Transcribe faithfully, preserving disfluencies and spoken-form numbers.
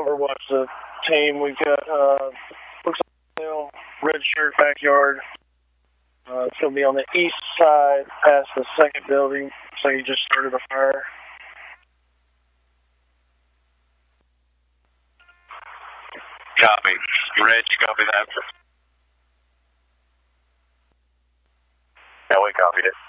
Overwatch the team. We've got, uh, looks like a red shirt backyard. Uh, it's going to be on the east side past the second building. So you just started a fire. Copy. Red, you copy that? Yeah, we copied it.